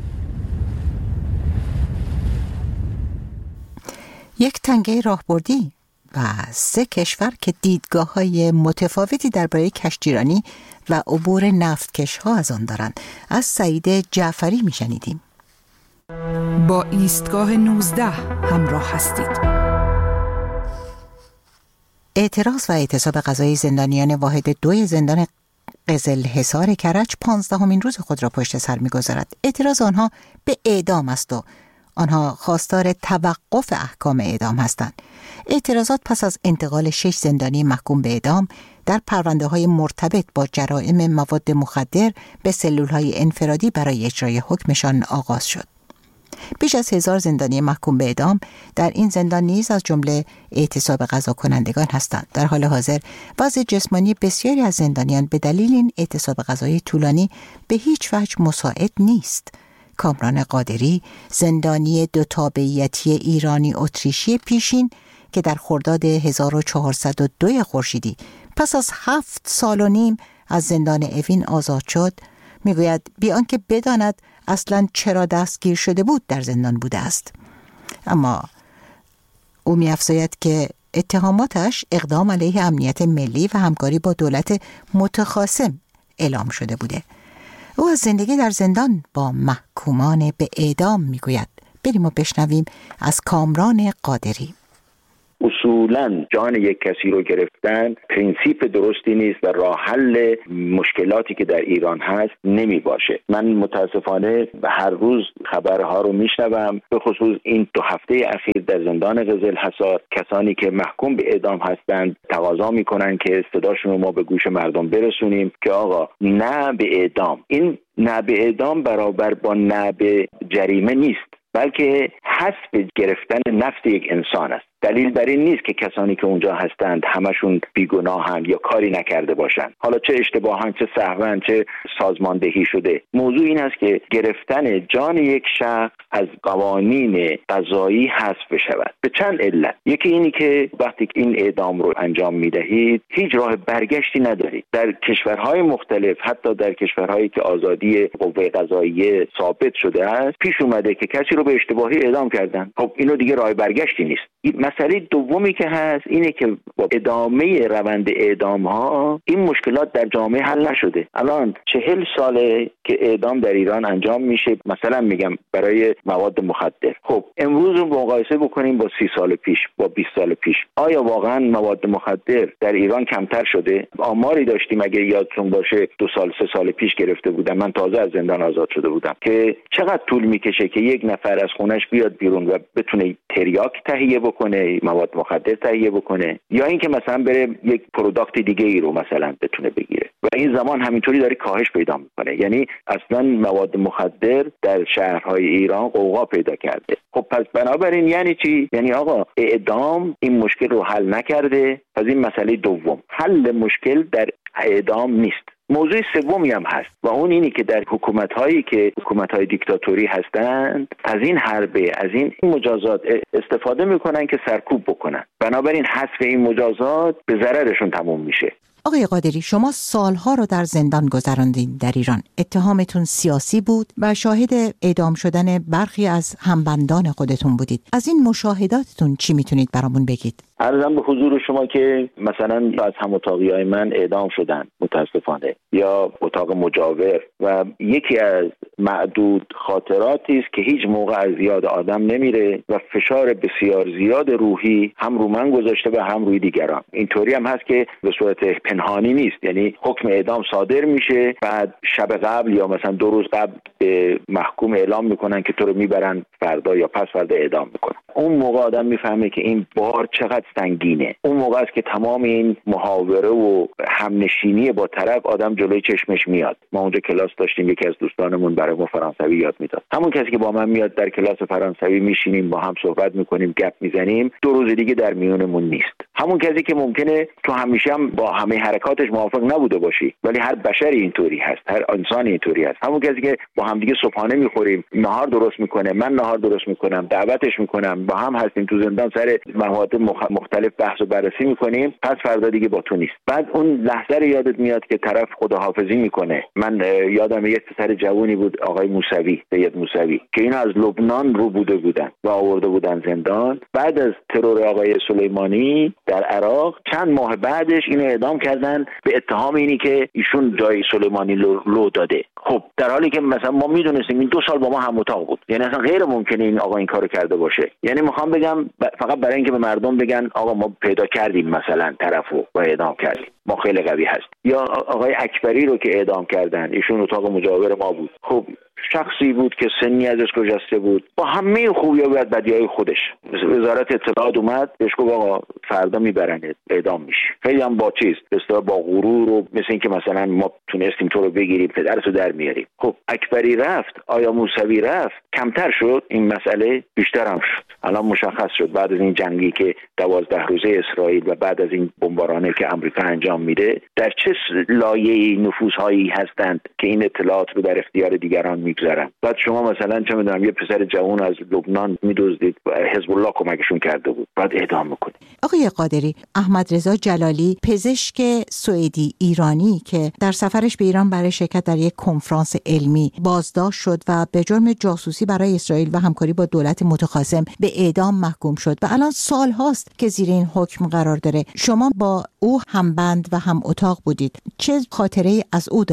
یک تنگه راهبردی و سه کشور که دیدگاه‌های متفاوتی درباره کشتیرانی و عبور نفتکش‌ها از آن دارند. از سعید جعفری می‌شنیدیم. با ایستگاه 19 همراه هستید. اعتراض و اعتصاب قضایی زندانیان واحد 2 زندان قزلحصار کرج 15مین روز خود را پشت سر می‌گذارد. اعتراض آنها به اعدام است و آنها خواستار توقف احکام اعدام هستند. اعتراضات پس از انتقال 6 زندانی محکوم به اعدام در پرونده‌های مرتبط با جرائم مواد مخدر به سلول‌های انفرادی برای اجرای حکمشان آغاز شد. بیش از 1000 زندانی محکوم به اعدام در این زندان نیز از جمله اعتصاب قضا کنندگان هستند. در حال حاضر وضع جسمانی بسیاری از زندانیان به دلیل این اعتصاب قضایی طولانی به هیچ وجه مساعد نیست. کامران قادری، زندانی 2 تابعیتی ایرانی اتریشی پیشین که در خرداد 1402 خورشیدی پس از 7 سال و نیم از زندان اوین آزاد شد، میگوید بی آنکه بداند اصلاً چرا دستگیر شده بود در زندان بوده است. اما او می‌افزاید که اتهاماتش اقدام علیه امنیت ملی و همکاری با دولت متخاصم اعلام شده بوده. او از زندگی در زندان با محکومان به اعدام میگوید. بریم و بشنویم از کامران قادری. اصولاً جان یک کسی رو گرفتن پرینسیپ درستی نیست و راه حل مشکلاتی که در ایران هست نمی باشه. من متاسفانه هر روز خبرها رو میشنوم، به خصوص این 2 هفته اخیر در زندان قزلحصار کسانی که محکوم به اعدام هستند تقاضا میکنن که صداشون رو ما به گوش مردم برسونیم که آقا نه به اعدام. این نه به اعدام برابر با نه به جریمه نیست، بلکه حسب گرفتن نفس یک انسان است. دلیل بر این نیست که کسانی که اونجا هستند همشون بیگناهند یا کاری نکرده باشند، حالا چه اشتباهن چه سهواً چه سازماندهی شده. موضوع این است که گرفتن جان یک شخص از قوانین قضایی حذف بشود به چند علت. یکی اینی که وقتی این اعدام رو انجام میدهید هیچ راه برگشتی ندارید. در کشورهای مختلف، حتی در کشورهایی که آزادی قوه قضاییه ثابت شده است، پیش اومده که کسی رو به اشتباهی اعدام کردن. خب اینو دیگه راه برگشتی نیست. مسئله دومی که هست اینه که با ادامه روند اعدام ها این مشکلات در جامعه حل نشده. الان 40 ساله که اعدام در ایران انجام میشه، مثلا میگم برای مواد مخدر. خب امروز رو مقایسه بکنیم با 30 سال پیش، با 20 سال پیش. آیا واقعا مواد مخدر در ایران کمتر شده؟ آماری داشتیم اگه یادتون باشه 2 سال 3 سال پیش گرفته بودم، من تازه از زندان آزاد شده بودم، که چقدر طول میکشه که یک نفر از خونش بیاد بیرون و بتونه تریاک تهیه بکنه، مواد مخدر تهیه بکنه، یا اینکه مثلا بره یک پروداکت دیگه ای رو مثلا بتونه بگیره. و این زمان همینطوری داره کاهش پیدا میکنه. یعنی اصلا مواد مخدر در شهرهای ایران قوقا پیدا کرده. خب پس بنابراین یعنی چی؟ یعنی آقا اعدام این مشکل رو حل نکرده. پس این مسئله دوم، حل مشکل در اعدام نیست. موضوع سومی هم هست و اون اینی که در حکومت‌های دیکتاتوری هستند از این حربه، از این مجازات استفاده میکنن که سرکوب بکنن. بنابراین حذف این مجازات به ضررشون تموم میشه. آقای قادری، شما سالها رو در زندان گذراندین در ایران. اتهامتون سیاسی بود و شاهد اعدام شدن برخی از همبندان خودتون بودید. از این مشاهداتتون چی میتونید برامون بگید؟ عرضم به حضور شما که مثلا از هم اتاقیای من اعدام شدن متاسفانه، یا اتاق مجاور، و یکی از معدود خاطراتی است که هیچ موقع از یاد آدم نمیره و فشار بسیار زیاد روحی هم رو من گذاشته و هم روی دیگران. اینطوری هم هست که به صورت پنهانی نیست، یعنی حکم اعدام صادر میشه، بعد شب قبل یا مثلا 2 روز قبل به محکوم اعلام میکنن که تو رو میبرن فردا یا پس فردا اعدام میکنن. اون موقع آدم میفهمه که این بار چقدر سنگینه. اون موقع است که تمام این محاوره و همنشینی با طرف آدم جلوی چشمش میاد. ما اونجا کلاس داشتیم، یکی از دوستانمون برای ما فرانسوی یاد میداد. همون کسی که با من میاد در کلاس فرانسوی میشینیم با هم صحبت میکنیم، گپ میزنیم، 2 روز دیگه در میونمون نیست. همون کسی که ممکنه تو همیشه هم با همه حرکاتش موافق نبوده باشی، ولی هر بشری اینطوری هست، هر انسان اینطوری هست. همون کسی که با هم دیگه صبحانه میخوریم، نهار درست میکنه، من نهار درست میکنم، دعوتش میکنم، با هم هستیم تو زندان سر مواد مختلف بحث و بررسی میکنیم، پس فردا دیگه با تو نیست. بعد اون لحظه رو یادت میاد که طرف خداحافظی میکنه. من یادم یک پسر جوونی بود، آقای موسوی، سید موسوی، که اینا از لبنان رو بودن و آورده بودن زندان. بعد از ترور آقای سلیمانی در عراق چند ماه بعدش اینو اعدام کردن به اتهام اینی که ایشون جای سلیمانی لو داده. خب در حالی که مثلا ما میدونستیم این 2 سال با ما هم اتاق بود، یعنی اصلا غیر ممکنه این آقا این کارو کرده باشه. یعنی میخوام بگم فقط برای اینکه به مردم بگن آقا ما پیدا کردیم مثلا طرفو و اعدام کردیم، ما خیلی قوی هست. یا آقای اکبری رو که اعدام کردن، ایشون اتاق مجاور ما بود. خب شخصی بود که سنی ازش گذشته بود، با همه خوبی‌ها و بدیهای خودش. وزارت اطلاعات اومد بهش گفت آقا فردا میبرنت، اعدام میشی. خیلی هم با چیز با غرور و مثل اینکه مثلا ما تونستیم تو رو بگیریم، پدرتو در میاریم. خب اکبری رفت، آیا موسوی رفت، کمتر شد این مسئله؟ بیشتر هم شد. الان مشخص شد بعد از این جنگی که 12 روزه اسرائیل و بعد از این بمبارانی که آمریکا انجام میده، در چه لایه‌ای نفوذهایی هستند که این اطلاعات رو در اختیار دیگران میگذارن. بعد شما مثلا چه میدونم یه پسر جوان از لبنان میدزدید، حزب الله کمکشون کرده بود، بعد اعدام میکنید. آقای قادری، احمد رضا جلالی، پزشک سوئدی ایرانی که در سفرش به ایران برای شرکت در یک کنفرانس علمی بازداشت شد و به جرم جاسوسی برای اسرائیل و همکاری با دولت متخاصم به اعدام محکوم شد و الان سال هاست که زیر این حکم قرار داره. شما با او همبند و هم اتاق بودید. چه خاطره‌ای از او دارید؟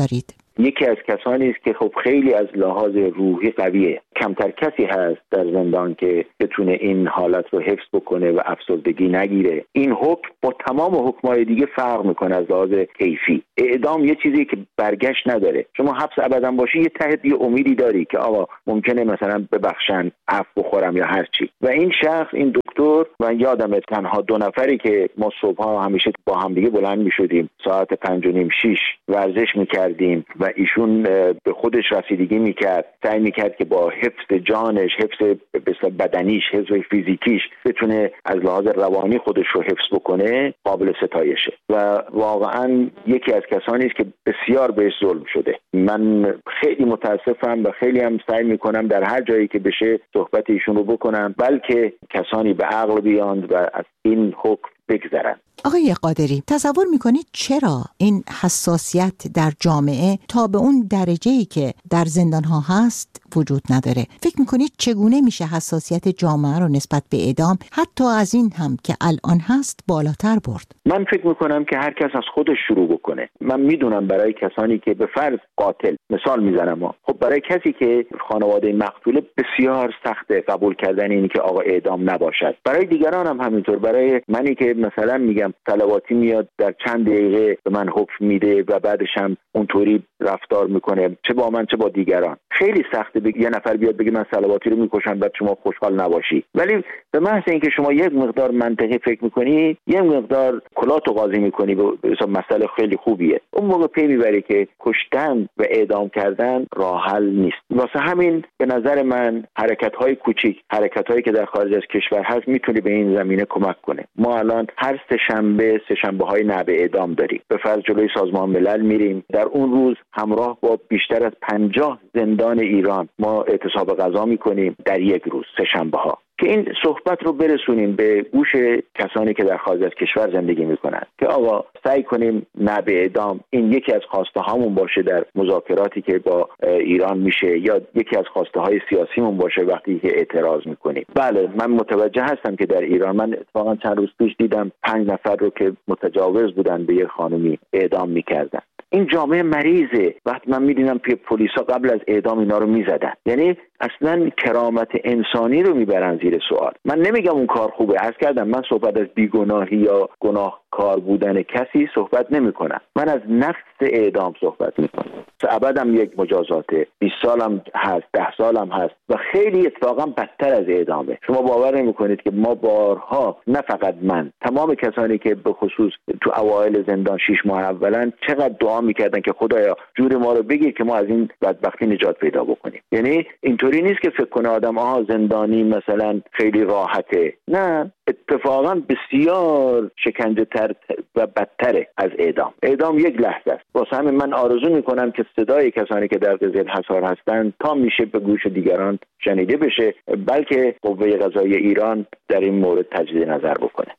یکی از کسانی است که خب خیلی از لحاظ روحی قویه. کمتر کسی هست در زندان که بتونه این حالت رو حفظ بکنه و افسردگی نگیره. این حکم با تمام حکمای دیگه فرق میکنه از لحاظ کیفی. اعدام یه چیزی که برگشت نداره. شما حبس ابدا باشی یه ته یه امیدی داری که آقا ممکنه مثلا ببخشن، عفو بخورم یا هر چی. و این شخص، این دکتر، و یادم تنها 2 نفری که ما صبح‌ها همیشه با هم دیگه بلند می‌شدیم ساعت 5:30-6 ورزش می‌کردیم و ایشون به خودش رسیدگی می‌کرد، سعی می‌کرد که با حفظ جانش، حفظ بدنیش، حفظ فیزیکیش بتونه از لحاظ روانی خودش رو حفظ بکنه، قابل ستایشه و واقعاً یکی از کسانی است که بسیار بهش ظلم شده. من خیلی متاسفم و خیلی هم سعی می‌کنم در هر جایی که بشه صحبت ایشون رو بکنم، بلکه کسانی به عقل بیاند و از این حکم بگذرن. آقای قادری، تصور میکنید چرا این حساسیت در جامعه تا به اون درجه‌ای که در زندان‌ها هست وجود نداره؟ فکر میکنید چگونه میشه حساسیت جامعه رو نسبت به اعدام حتی از این هم که الان هست بالاتر برد؟ من فکر میکنم که هر کس از خودش شروع بکنه. من میدونم برای کسانی که به فرض قاتل، مثال میزنم، خب برای کسی که خانواده مقتول بسیار سخته قبول کردن اینی که آقا اعدام نباشد. برای دیگران هم همینطور. برای منی که مثلا میگم صلواتی میاد در چند دقیقه به من حکم میده و بعدش هم اونطوری رفتار میکنه، چه با من چه با دیگران، خیلی سخته یه نفر بیاد بگه من صلواتی رو میکشم بعد شما خوشحال نباشی. ولی به محض اینکه شما یک مقدار منطقی فکر میکنی، یک مقدار کلاتو قاضی میکنی، به مسئله خیلی خوبیه. اون موقع پی میبری که کشتن و اعدام کردن راه حل نیست. واسه همین به نظر من حرکت‌های کوچیک، حرکت‌هایی که در خارج از کشور هست میتونه به این زمینه کمک کنه. ما الان هر سه‌شنبه‌های نعب اعدام داریم. به فرض جلوی سازمان ملل میریم، در اون روز همراه با بیشتر از 50 زندان ایران ما اعتصاب غذا میکنیم در یک روز، سه‌شنبه‌ها، که این صحبت رو برسونیم به گوش کسانی که در خارج از کشور زندگی میکنن که آقا سعی کنیم نعب اعدام این یکی از خواسته هامون باشه در مذاکراتی که با ایران میشه، یا یکی از خواسته های سیاسیمون باشه وقتی که اعتراض میکنیم. بله، من متوجه هستم که در ایران، من اتفاقا چند روز پیش دیدم 5 نفر رو که متجاوز بودن به یک خانمی اعدام میکردن. این جامعه مریضه. وقتی من میدونم پلیسا قبل از اعدام اینا رو میزدن، یعنی اصلا کرامت انسانی رو میبرن زیر سوال. من نمیگم اون کار خوبه، عرض کردم من صحبت از بیگناهی یا گناهکار بودن کسی صحبت نمیکنم، من از نفس اعدام صحبت میکنم. ابدم یک مجازاته، 20 سالم هست، 10 سالم هست و خیلی اتفاقا بدتر از اعدامه. شما باور نمیکنید که ما بارها، نه فقط من، تمام کسانی که به خصوص تو اوایل زندان 6 ماه اولا چقدر دعا میکردن که خدایا جور ما رو بگیر که ما از این بدبختی نجات پیدا بکنیم. یعنی اینطوری نیست که فکر کنه آدم زندانی مثلا خیلی راحته، نه، اتفاقا بسیار شکنجه تر و بدتره از اعدام. اعدام یک لحظه است. واسه همین من آرزو میکنم که صدای کسانی که در قضیه حصار هستند تا میشه به گوش دیگران شنیده بشه، بلکه قوه قضاییه ایران در این مورد تجدید نظر بکنه.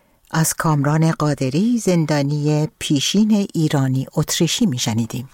از کامران قادری، زندانی پیشین ایرانی اتریشی میشنیدیم.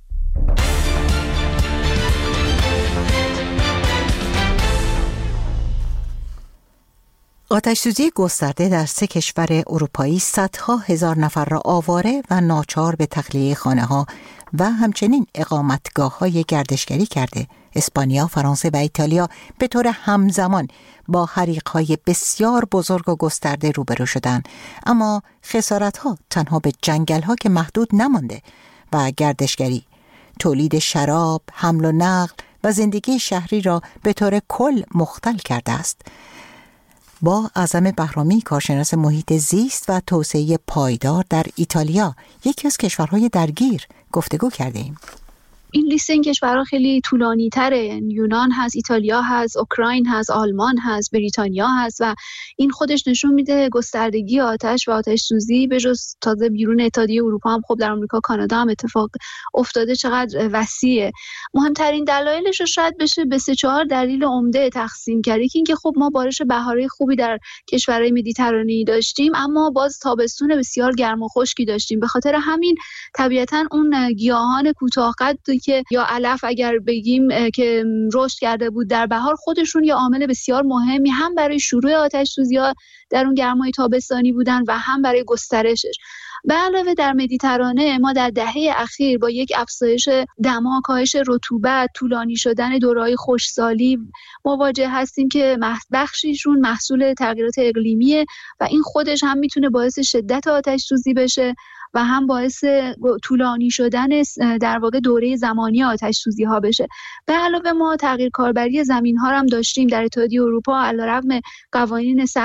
آتش‌سوزی گسترده در 3 کشور اروپایی صدها هزار نفر را آواره و ناچار به تخلیه خانه‌ها و همچنین اقامتگاه‌های گردشگری کرده. اسپانیا، فرانسه و ایتالیا به طور همزمان با حریق‌های بسیار بزرگ و گسترده روبرو شدند، اما خسارت‌ها تنها به جنگل‌ها که محدود نمانده و گردشگری، تولید شراب، حمل و نقل و زندگی شهری را به طور کل مختل کرده است. با اعظم بهرامی، کارشناس محیط زیست و توسعه پایدار در ایتالیا، یکی از کشورهای درگیر، گفتگو کردیم. این لیست این کشورها خیلی طولانی تره. یونان هست، ایتالیا هست، اوکراین هست، آلمان هست، بریتانیا هست و این خودش نشون میده گستردگی آتش و آتش سوزی به جز تازه بیرون اتحادیه اروپا هم خب در آمریکا، کانادا هم اتفاق افتاده چقدر وسیعه. مهمترین دلایلش رو شاید بشه به 3-4 دلیل عمده تقسیم کرد. یکی اینکه خب ما بارش بهاری خوبی در کشورهای مدیترانه‌ای داشتیم، اما باز تابستون بسیار گرم و خشکی داشتیم. به خاطر همین طبیعتاً اون گیاهان کوتاه‌قد باغی که یا علف اگر بگیم که رشد کرده بود در بهار، خودشون یه عامل بسیار مهمی هم برای شروع آتش سوزی‌ها در اون گرمای تابستانی بودن و هم برای گسترشش. به علاوه در مدیترانه ما در دهه اخیر با یک افزایش دما، کاهش رطوبت، طولانی شدن دوره‌های خشکسالی مواجه هستیم که بخشیشون محصول تغییرات اقلیمیه و این خودش هم میتونه باعث شدت آتش سوزی بشه و هم باعث طولانی شدن در واقع دوره زمانی آتش سوزی ها بشه. به علاوه ما تغییر کاربری زمین ها هم داشتیم در اتحادیه اروپا، علیرغم قوانین